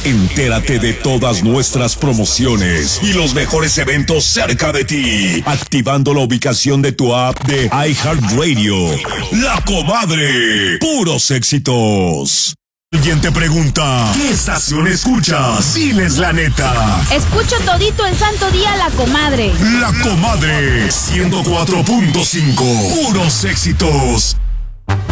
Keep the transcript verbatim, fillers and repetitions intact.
Entérate de todas nuestras promociones y los mejores eventos cerca de ti, activando la ubicación de tu app de iHeartRadio. La Comadre, puros éxitos. Alguien te pregunta, ¿qué estación escuchas? Diles la neta. Escucho todito el santo día La Comadre. La Comadre, ciento cuatro punto cinco, puros éxitos.